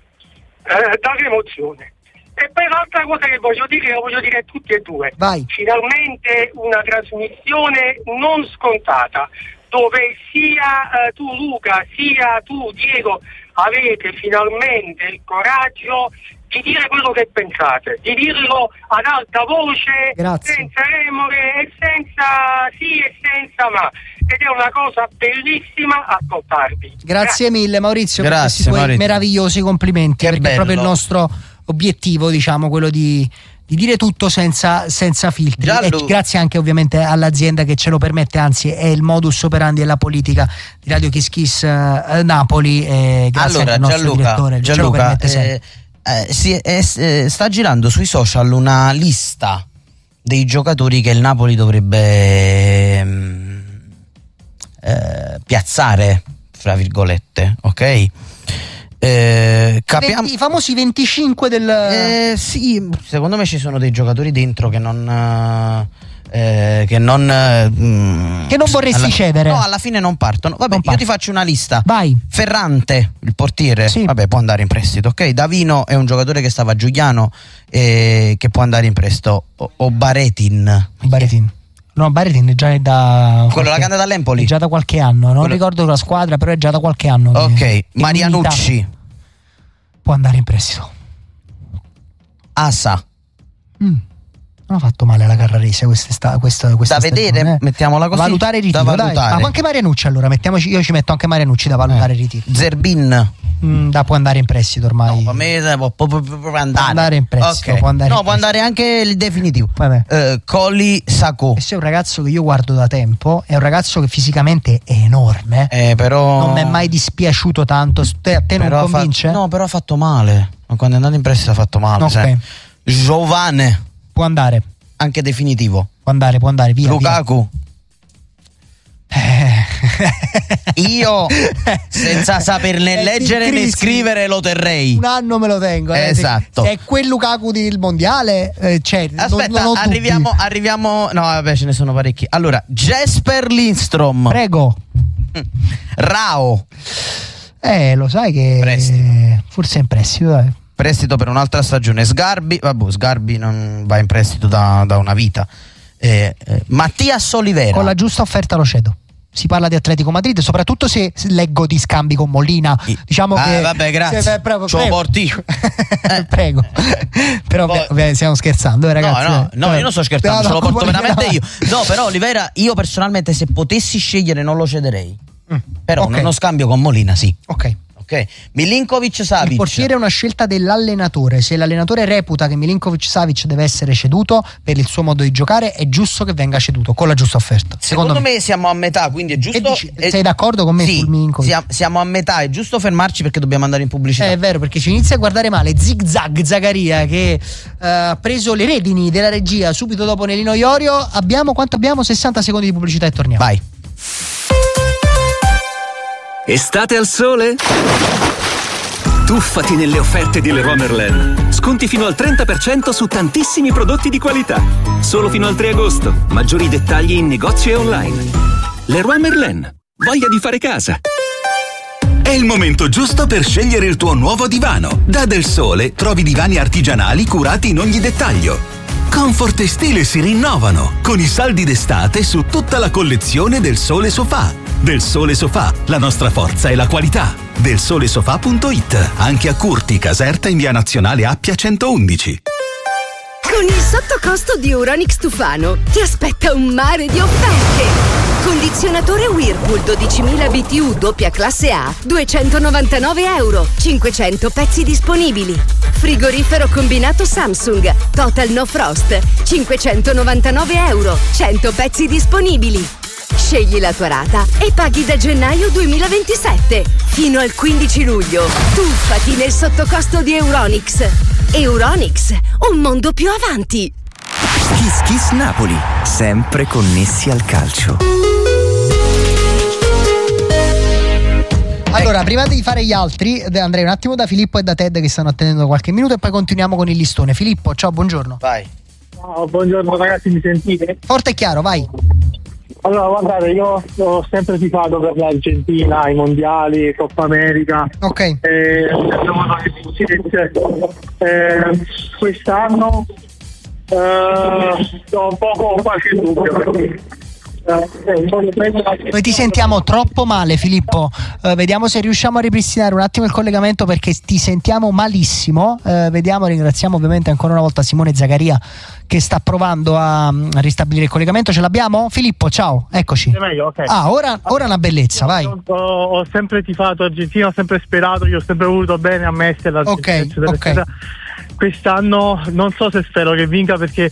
eh, dall'emozione. E poi l'altra cosa che voglio dire, lo voglio dire a tutti e due. Vai. Finalmente una trasmissione non scontata, dove sia eh, tu Luca, sia tu Diego avete finalmente il coraggio di dire quello che pensate, di dirlo ad alta voce, grazie. Senza remore e senza sì e senza ma, ed è una cosa bellissima ascoltarvi. Grazie, grazie. mille Maurizio, grazie, per questi tuoi meravigliosi complimenti, che perché bello. È proprio il nostro obiettivo, diciamo, quello di, di dire tutto senza, senza filtri. E grazie anche ovviamente all'azienda che ce lo permette, anzi è il modus operandi della politica di Radio Kiss Kiss uh, Napoli, e grazie allora, anche al nostro Gianluca, direttore Gianluca, ce lo permette sempre. Eh, si è, è, sta girando sui social una lista dei giocatori che il Napoli dovrebbe eh, piazzare, fra virgolette, ok? Eh, capiamo... I famosi venticinque del... Eh, sì, secondo me ci sono dei giocatori dentro che non... Eh, che non mm, che non vorresti alla, cedere. No, alla fine non partono. Vabbè, non io parto. ti faccio una lista. Vai. Ferrante, il portiere, sì. Vabbè, può andare in prestito, ok? Davino è un giocatore che stava a Giuliano e che può andare in prestito. O, o Baretin. Baretin. No, Baretin è già da quello la canta dall'Empoli. È già da qualche anno, non quello... ricordo la squadra, però è già da qualche anno. Ok, che, Marianucci che può andare in prestito. Asa. Mm. Non ha fatto male la Carrarese questa, questa, questa da stagione, vedere, eh. Mettiamola così. Valutare il ritiro, da valutare. dai. Ma anche Marianucci, allora mettiamoci, io ci metto anche Marianucci da valutare il eh. ritiro. Zerbin. Mm, da può andare in prestito ormai. No, a me può, può, può, può andare. Può andare in prestito, okay. può andare no, in può andare anche il definitivo. Uh, Colli Sacco. Questo è un ragazzo che io guardo da tempo, è un ragazzo che fisicamente è enorme, eh, però... non mi è mai dispiaciuto tanto. Te, a te non convince? Fa... No, però ha fatto male. Quando è andato in prestito ha fatto male. Okay. Giovane. Può andare. Anche definitivo. Può andare, può andare, via. Lukaku. Via. Io senza saperne leggere né scrivere lo terrei. Un anno me lo tengo. Eh. Esatto. Se, se è quel Lukaku del mondiale, eh, c'è. Aspetta, non, non arriviamo, arriviamo. No, vabbè, ce ne sono parecchi. Allora, Jesper Lindstrom. Prego. Rao. Eh, lo sai che prestito. Forse è in prestito, dai. Prestito per un'altra stagione. Sgarbi, vabbè, Sgarbi non va in prestito da, da una vita. Eh, eh, Mattias Olivera. Con la giusta offerta lo cedo. Si parla di Atletico Madrid, soprattutto se leggo di scambi con Molina. Diciamo ah, che. Vabbè, grazie. Se, prego, Ciò porti. eh. Prego. Però Poi... beh, stiamo scherzando, eh, ragazzi. No, no, no, io non sto scherzando, no, ce lo porto Molina. veramente io. No, però Olivera, io personalmente, se potessi scegliere, non lo cederei. Mm. Però okay. uno scambio con Molina sì. Ok. Ok, Milinkovic-Savic. Il portiere è una scelta dell'allenatore. Se l'allenatore reputa che Milinkovic-Savic deve essere ceduto per il suo modo di giocare, è giusto che venga ceduto con la giusta offerta. Secondo, Secondo me. me siamo a metà, quindi è giusto. Dici, è, sei d'accordo con me sì, sul Milinkovic? Siamo, siamo a metà, è giusto fermarci perché dobbiamo andare in pubblicità. Eh, è vero, perché ci inizia a guardare male Zig Zag Zagaria che ha uh, preso le redini della regia subito dopo Nelino Iorio. Abbiamo quanto abbiamo? sessanta secondi di pubblicità e torniamo. Vai. Estate al sole? Tuffati nelle offerte di Leroy Merlin. Sconti fino al trenta per cento su tantissimi prodotti di qualità. Solo fino al tre agosto. Maggiori dettagli in negozio e online. Leroy Merlin. Voglia di fare casa. È il momento giusto per scegliere il tuo nuovo divano. Da Del Sole trovi divani artigianali curati in ogni dettaglio. Comfort e stile si rinnovano con i saldi d'estate su tutta la collezione Del Sole Sofà. Del Sole Sofà, la nostra forza è la qualità. del sole sofà punto it, anche a Curti, Caserta in via Nazionale Appia centoundici. Con il sottocosto di Euronics Tufano ti aspetta un mare di offerte. Condizionatore Whirlpool dodicimila B T U doppia classe A, duecentonovantanove euro, cinquecento pezzi disponibili. Frigorifero combinato Samsung, Total No Frost, cinquecentonovantanove euro, cento pezzi disponibili. Scegli la tua rata e paghi da gennaio duemilaventisette. Fino al quindici luglio. Tuffati nel sottocosto di Euronics. Euronics, un mondo più avanti. Kiss Kiss Napoli, sempre connessi al calcio. Allora, prima di fare gli altri, andrei un attimo da Filippo e da Ted che stanno attendendo qualche minuto e poi continuiamo con il listone. Filippo, ciao, buongiorno. Vai. Ciao, buongiorno ragazzi, mi sentite? Forte e chiaro, vai. Allora, guardate, io ho sempre tifato per l'Argentina, i mondiali, Coppa America. Ok. Eh, eh, quest'anno eh, ho un po' qualche dubbio perché noi ti sentiamo troppo male, Filippo. Uh, vediamo se riusciamo a ripristinare un attimo il collegamento perché ti sentiamo malissimo. Uh, vediamo, ringraziamo ovviamente ancora una volta Simone Zagaria che sta provando a, a ristabilire il collegamento. Ce l'abbiamo? Filippo, ciao, eccoci. È meglio, okay. Ah, ora, ora è una bellezza, vai. Ho, ho sempre tifato Argentina, ho sempre sperato, io ho sempre voluto bene a Messi e l'Argentina. Ok, eccetera, ok. eccetera. Quest'anno non so se spero che vinca perché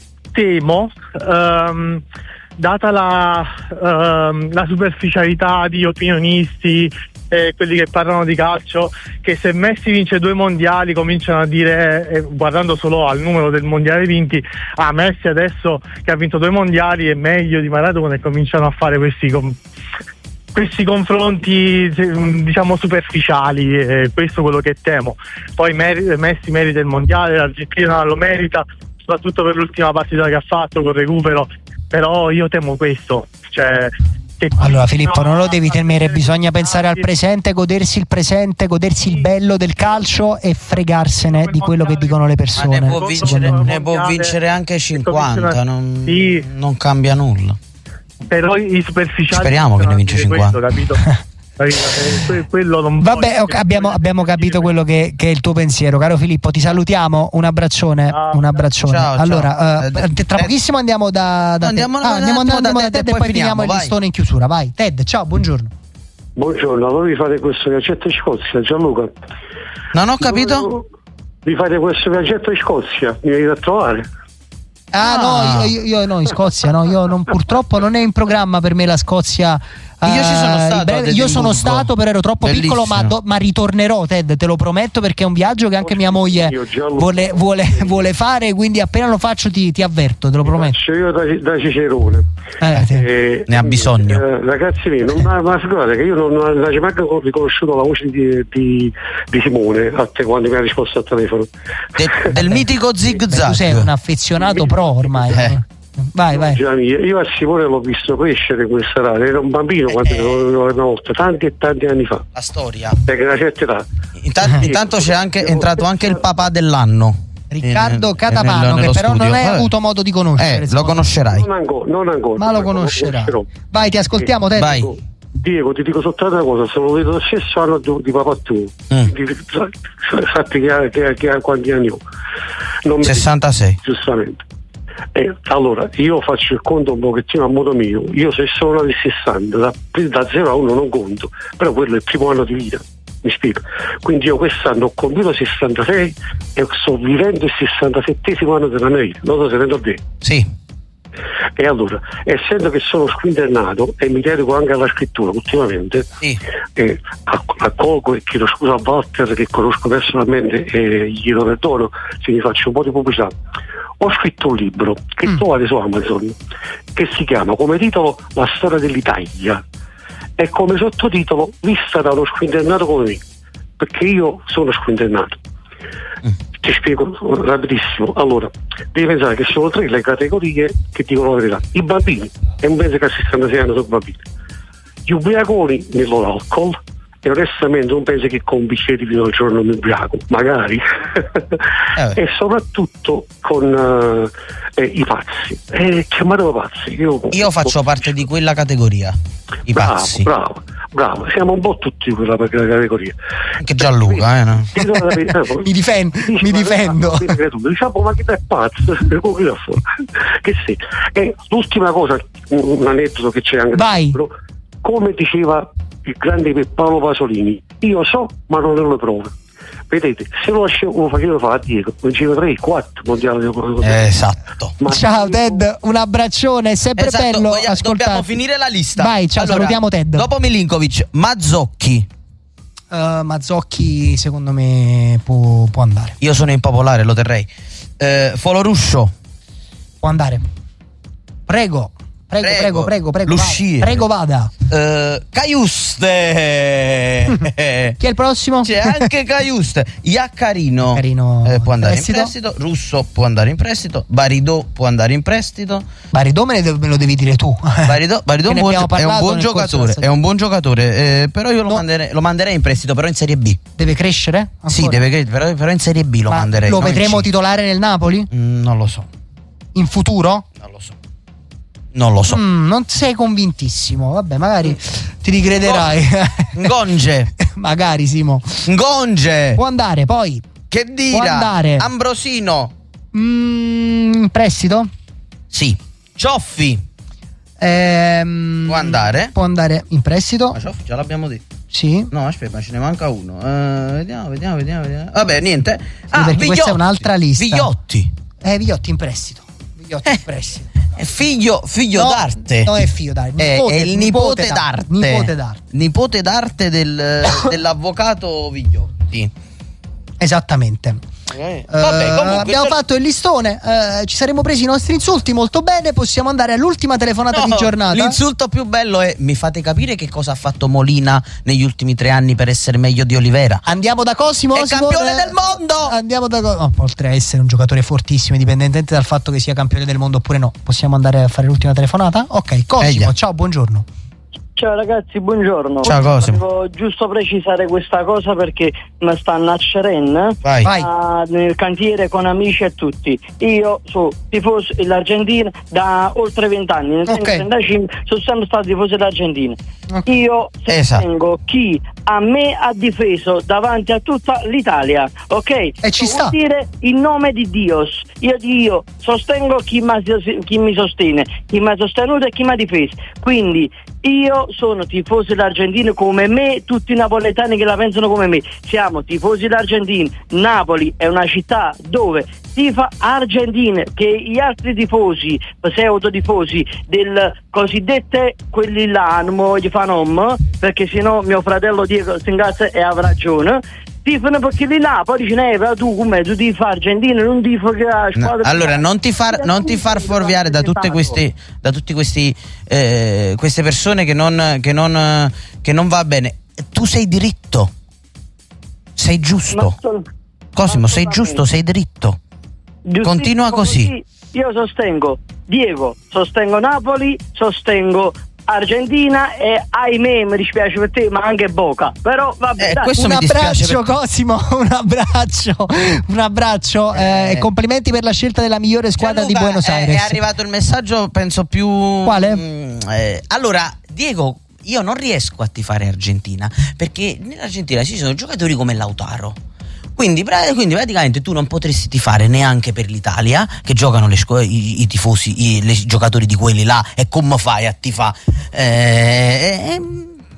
temo um, data la, uh, la superficialità di opinionisti e quelli che parlano di calcio, che se Messi vince due mondiali cominciano a dire, eh, guardando solo al numero del mondiale vinti, ah, Messi adesso che ha vinto due mondiali è meglio di Maradona, e cominciano a fare questi, com- questi confronti diciamo superficiali, e questo è quello che temo. Poi Mer- Messi merita il mondiale, l'Argentina lo merita, soprattutto per l'ultima partita che ha fatto col recupero. Però io temo questo, cioè che allora Filippo non lo devi temere, bisogna pensare al presente, godersi il presente, godersi il bello del calcio e fregarsene di quello che dicono le persone. Ma ne può vincere, ne può vincere anche cinquanta, non, sì. non cambia nulla. Però i superficiali speriamo che ne vince cinquanta. Questo, capito? Quello non vabbè, okay, abbiamo, abbiamo capito quello che, che è il tuo pensiero, caro Filippo, ti salutiamo, un abbraccione, ah, un abbraccione. Ciao, allora ciao. Uh, tra pochissimo andiamo da, da andiamo, Ted. Ah, andiamo, andiamo, andiamo da Ted, Ted e poi finiamo il listone in chiusura. Vai Ted, ciao, buongiorno. Buongiorno, voi fate questo viaggetto in Scozia, Gianluca? Non ho capito. Vi fate questo viaggetto in Scozia, mi venite a trovare? Ah, ah. no, io, io no, in Scozia no, io non, purtroppo non è in programma per me la Scozia. Io ci sono stato, io sono stato, però ero troppo bellissimo. Piccolo, ma, do, ma ritornerò, Ted, te lo prometto, perché è un viaggio che anche mia moglie vuole, vuole, vuole fare, quindi appena lo faccio ti, ti avverto, te lo prometto. Io da, da Cicerone eh, eh, ne ha bisogno. Eh, ragazzi miei, non, ma, ma figurate che io non, non, non ho mai riconosciuto la voce di, di, di Simone a te quando mi ha risposto al telefono. De, del mitico Zig Zag. Tu sei un affezionato pro ormai. Eh. Vai, vai. Io a Simone l'ho visto crescere questa radio, era un bambino quando eh. una volta, tanti e tanti anni fa. La storia. Perché una certa età. Intanto, intanto c'è anche è entrato anche il papà dell'anno. Riccardo Catapano, che però studio. non hai avuto modo di conoscere. Eh, lo conoscerai. Non ancora, non ancora. Ma lo conoscerai. Vai, ti ascoltiamo, te. Vai. Diego, ti dico soltanto una cosa, se lo vedo lo stesso anno di, di papà tuo. Mm. Sappi che, che, che, che quanti anni ho. Non sessantasei. Mi, giustamente. Eh, allora, io faccio il conto un pochettino a modo mio. Io se sono del sessanta, da, da zero a uno non conto, però quello è il primo anno di vita, mi spiego. Quindi io quest'anno ho compiuto sessantasei e sto vivendo il sessantasettesimo anno della mia vita, non so se rendo bene. Sì. E allora, essendo che sono squinternato e mi dedico anche alla scrittura ultimamente, sì. eh, accolgo e chiedo scusa a Walter, che conosco personalmente, e gli do perdono se gli faccio un po' di pubblicità. Ho scritto un libro che mm. trovate su Amazon, che si chiama come titolo La storia dell'Italia e come sottotitolo Vista da uno squinternato come me, perché io sono squinternato. Mm. Ti spiego rapidissimo. Allora, devi pensare che sono tre le categorie che dicono la verità. I bambini, e non penso che a sessantasei anni sono bambini. Gli ubriaconi nel loro alcol, e onestamente non penso che con un bicchiere di vino al giorno mi ubriaco, magari. Eh. E soprattutto con uh, eh, i pazzi. Eh, chiamatelo pazzi. Io, Io faccio parte di quella categoria. I bravo, pazzi. Bravo, bravo. Siamo un po' tutti di quella categoria. Anche Gianluca, eh, no? mi difendo, mi difendo. Diciamo, ma che è pazzo? Che sì. E l'ultima cosa, un aneddoto che c'è anche Vai. Libro, come diceva il grande Paolo Pasolini, io so ma non ho le prove. Vedete, se lo, lo facevo fare a Diego, non c'era tre, quattro mondiali. Esatto. Ma ciao io... Ted, un abbraccione, è sempre esatto, bello voglia, ascoltarti. Dobbiamo finire la lista. Vai, ciao, allora, salutiamo Ted. Dopo Milinkovic, Mazzocchi. Uh, Mazzocchi secondo me può, può andare. Io sono impopolare, lo terrei. Uh, Foloruscio. Può andare. Prego. Prego, prego, prego, prego, L'uscire. Vada. Prego, vada. Uh, Caiuste. Chi è il prossimo? C'è anche Caiuste. Iaccarino eh, può andare prestito. in prestito. Russo può andare in prestito. Baridò può andare in prestito. Baridò me, me lo devi dire tu. Baridò, Baridò un buon, è un buon giocatore. È un buon giocatore. Eh, però io lo, no. manderei, lo manderei in prestito, però in Serie B. Deve crescere? Ancora? Sì, deve crescere, però, però in Serie B lo Ma manderei. Lo vedremo titolare nel Napoli? Mm, non lo so. In futuro? Non lo so. Non lo so. Mm, non sei convintissimo. Vabbè, magari mm. ti ricrederai. Ngonge. Magari, Simo. Ngonge. Può andare, poi. Che dira? Può andare. Ambrosino. Mm, prestito? Sì. Cioffi. Ehm, può andare? Può andare in prestito. Ma Cioffi già l'abbiamo detto. Sì. No, aspetta, ma ce ne manca uno. Uh, vediamo, vediamo, vediamo, vediamo. Vabbè, niente. Sì, ah, perché Vigliotti. Questa è un'altra lista. Vigliotti. Eh, Vigliotti in prestito. Vigliotti eh. in prestito. È figlio, figlio no, d'arte. No, è figlio d'arte. Nipote, è, è il nipote, nipote d'arte. d'arte. Nipote d'arte. Nipote d'arte del, dell'avvocato Vigliotti. Esattamente. Eh. Vabbè, uh, abbiamo se... fatto il listone, uh, ci saremo presi i nostri insulti molto bene. Possiamo andare all'ultima telefonata no, di giornata. L'insulto più bello è: mi fate capire che cosa ha fatto Molina negli ultimi tre anni per essere meglio di Olivera? Andiamo da Cosimo. È Simone. campione del mondo. Andiamo da Cosimo. Oh, oltre a essere un giocatore fortissimo, indipendentemente dal fatto che sia campione del mondo oppure no. Possiamo andare a fare l'ultima telefonata? Ok, Cosimo, Eglia. Ciao, buongiorno. Ciao ragazzi, buongiorno. Ciao Cosimo. Volevo giusto precisare questa cosa perché mi stanno a Ceren Vai. a, nel cantiere con amici e tutti. Io sono tifoso dell'Argentina da oltre vent'anni, nel okay. trentacinque sono sempre stato tifoso dell'Argentina. Okay. Io sostengo esatto. chi a me ha difeso davanti a tutta l'Italia, ok? E ci sta. Vuol dire in nome di Dio. Io di io sostengo chi, chi mi sostiene, chi mi ha sostenuto e chi mi ha difeso. Quindi io sono tifoso dell'Argentina come me, tutti i napoletani che la pensano come me. Siamo tifosi dell'Argentina. Napoli è una città dove tifa Argentina, che gli altri tifosi, pseudo tifosi del cosiddette quelli là non voglio fare nome, perché sennò mio fratello Diego si ingazza e avrà ragione. Tifano perché di là, poi dice eh, tu come tu tifi Argentina, non tifo che la squadra. No, allora non ti far non ti far fuorviare da tutte queste da tutti questi eh, queste persone che non che non che non va bene. Tu sei diritto. Sei giusto. Cosimo, sei giusto, sei dritto. Continua così. Io sostengo Diego, sostengo Napoli, sostengo Argentina e ahimè mi dispiace per te ma anche Boca, però vabbè, eh, dai. questo un mi abbraccio per... Cosimo, un abbraccio un abbraccio eh, eh. complimenti per la scelta della migliore squadra Gianluca, di Buenos Aires. È, è arrivato il messaggio penso più quale? Mh, eh, allora Diego, io non riesco a tifare Argentina perché nell'Argentina ci sono giocatori come Lautaro, Quindi, quindi praticamente tu non potresti tifare neanche per l'Italia, che giocano le scu- i, i tifosi, i le, giocatori di quelli là, e come fai a tifare? Eh, eh,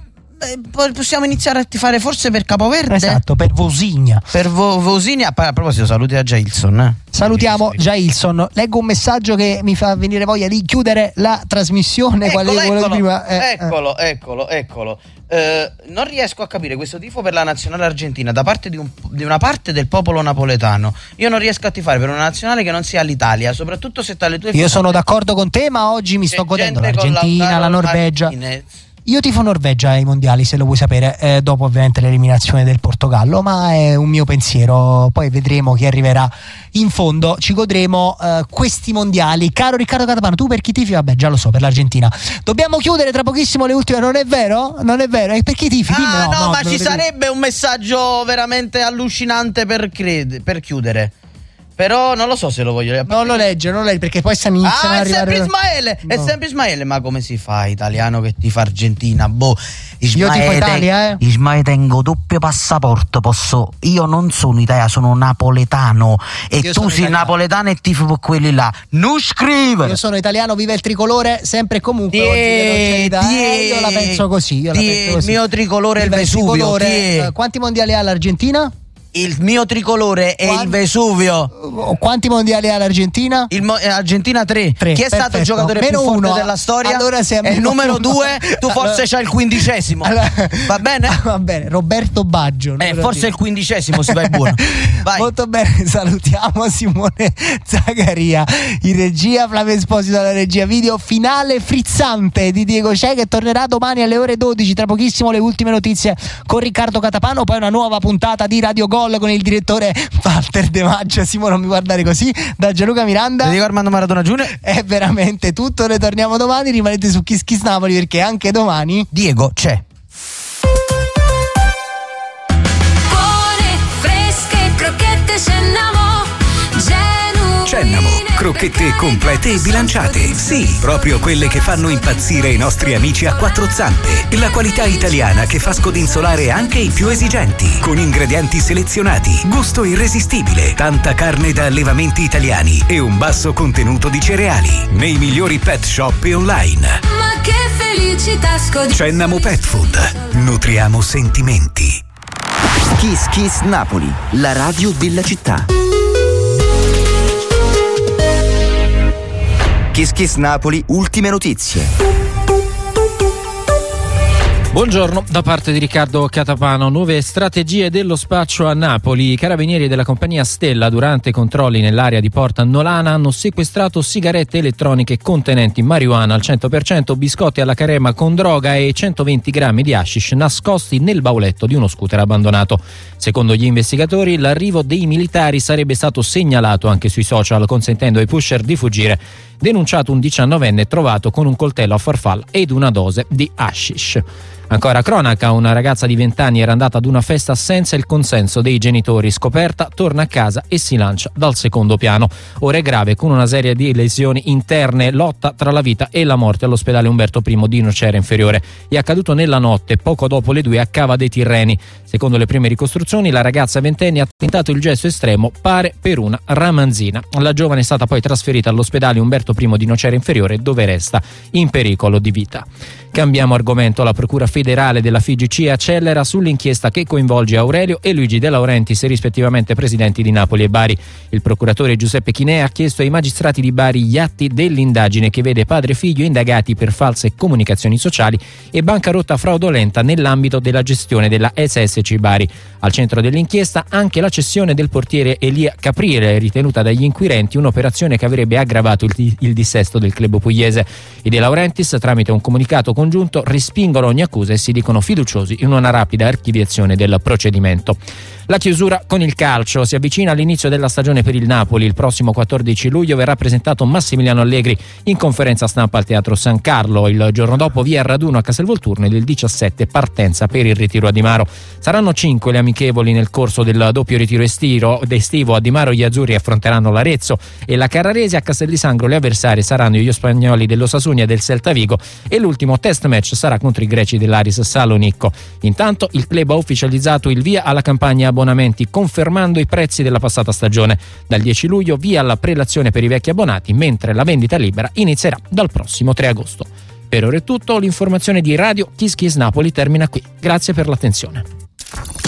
eh, possiamo iniziare a tifare forse per Capoverde? Esatto, per Vosigna. Per Vo- Vosigna. A proposito, saluti a Jailson. Eh. Salutiamo Jailson. Leggo un messaggio che mi fa venire voglia di chiudere la trasmissione. Eccolo, quale eccolo, prima, eh, eccolo, eh. eccolo, eccolo. Eh, non riesco a capire questo tifo per la nazionale argentina da parte di, un, di una parte del popolo napoletano. Io non riesco a tifare per una nazionale che non sia l'Italia, soprattutto se tra le tue. Io sono d'accordo con te, ma oggi mi sto godendo l'Argentina, la Norvegia. Martinez. Io tifo Norvegia ai mondiali, se lo vuoi sapere, eh, dopo ovviamente l'eliminazione del Portogallo, ma è un mio pensiero, poi vedremo chi arriverà in fondo, ci godremo eh, questi mondiali. Caro Riccardo Catapano, tu per chi tifi? Vabbè, già lo so, per l'Argentina. Dobbiamo chiudere tra pochissimo le ultime, non è vero? Non è vero? E per chi tifi? Dimmi, ah, no, no, no, ma ci devi... sarebbe un messaggio veramente allucinante per, cred- per chiudere. Però non lo so se lo voglio leggere. Non lo legge, non lo legge, perché poi stanno iniziando ah, ad arrivare. È sempre Ismaele, no. È sempre Ismaele. Ma come si fa, italiano che tifa Argentina? Boh, Ismaele, io tifo Italia, eh. Ismaele, tengo doppio passaporto. Posso. Io non sono italiano, sono napoletano. E io tu sei italiano. Napoletano e tifo per quelli là. Non scrive. Io sono italiano, vive il tricolore, sempre e comunque. Die, oggi che non c'è die, io la penso così. Io die, la penso così. Il mio tricolore è il Vesuvio. Tricolore, quanti mondiali ha l'Argentina? Il mio tricolore è Quanti, il Vesuvio. Quanti mondiali ha l'Argentina? Il mo- Argentina tre. tre. Chi è Perfetto. stato il giocatore meno più forte uno. della storia? Allora sei è il numero uno. due. Tu forse c'hai il quindicesimo. Allora, va bene? Va bene. Roberto Baggio. Eh, forse il quindicesimo si va buono. Vai. Molto bene. Salutiamo Simone Zagaria in regia, Flavio Esposito alla regia video. Finale frizzante di Diego Cè che tornerà domani alle ore dodici. Tra pochissimo le ultime notizie con Riccardo Catapano. Poi una nuova puntata di Radio Gol con il direttore Walter De Maggio. Simo, non mi guardare così. Da Gianluca Miranda, Diego Armando Maradona Junior. È veramente tutto. Ne torniamo domani. Rimanete su Kiss Kiss Napoli, perché anche domani Diego c'è. Buone, fresche, crocchette Cennamo. Cennamo, crocchette complete e bilanciate. Sì, proprio quelle che fanno impazzire i nostri amici a quattro zampe. La qualità italiana che fa scodinzolare anche i più esigenti. Con ingredienti selezionati, gusto irresistibile, tanta carne da allevamenti italiani e un basso contenuto di cereali. Nei migliori pet shop e online. Ma che felicità scodinzolare. Cennamo Pet Food. Nutriamo sentimenti. Kiss Kiss Napoli, la radio della città. Kiss Kiss Napoli, ultime notizie. Buongiorno, da parte di Riccardo Catapano. Nuove strategie dello spaccio a Napoli. I carabinieri della compagnia Stella, durante controlli nell'area di Porta Nolana, hanno sequestrato sigarette elettroniche contenenti marijuana al cento per cento, biscotti alla carema con droga e centoventi grammi di hashish nascosti nel bauletto di uno scooter abbandonato. Secondo gli investigatori, l'arrivo dei militari sarebbe stato segnalato anche sui social, consentendo ai pusher di fuggire. Denunciato un diciannovenne trovato con un coltello a farfalla ed una dose di hashish. Ancora cronaca, una ragazza di venti anni era andata ad una festa senza il consenso dei genitori. Scoperta, torna a casa e si lancia dal secondo piano. Ora è grave, con una serie di lesioni interne, lotta tra la vita e la morte all'ospedale Umberto I di Nocera Inferiore. È accaduto nella notte, poco dopo le due, a Cava dei Tirreni. Secondo le prime ricostruzioni, la ragazza ventenne ha tentato il gesto estremo, pare per una ramanzina. La giovane è stata poi trasferita all'ospedale Umberto I di Nocera Inferiore, dove resta in pericolo di vita. Cambiamo argomento. La Procura federale della F I G C accelera sull'inchiesta che coinvolge Aurelio e Luigi De Laurentiis, rispettivamente presidenti di Napoli e Bari. Il procuratore Giuseppe Chinè ha chiesto ai magistrati di Bari gli atti dell'indagine che vede padre e figlio indagati per false comunicazioni sociali e bancarotta fraudolenta nell'ambito della gestione della S S C Bari. Al centro dell'inchiesta anche la cessione del portiere Elia Caprile, ritenuta dagli inquirenti un'operazione che avrebbe aggravato il, il dissesto del club pugliese. I De Laurentiis, tramite un comunicato congiunto, respingono ogni accusa e si dicono fiduciosi in una rapida archiviazione del procedimento. La chiusura con il calcio. Si avvicina all'inizio della stagione per il Napoli. Il prossimo quattordici luglio verrà presentato Massimiliano Allegri in conferenza stampa al Teatro San Carlo. Il giorno dopo via raduno a Castelvolturno e il diciassette partenza per il ritiro a Di Maro. Saranno cinque le amichevoli nel corso del doppio ritiro estivo. estivo. A Di Maro gli azzurri affronteranno l'Arezzo e la Carrarese. A Castel di Sangro le avversarie saranno gli spagnoli dell'Osasuna e del Celta Vigo e l'ultimo test match sarà contro i greci dell'Aris Salonicco. Intanto il club ha ufficializzato il via alla campagna abbonamenti, confermando i prezzi della passata stagione. Dal dieci luglio via la prelazione per i vecchi abbonati, mentre la vendita libera inizierà dal prossimo tre agosto. Per ora è tutto, l'informazione di Radio Kiss Kiss Napoli termina qui. Grazie per l'attenzione.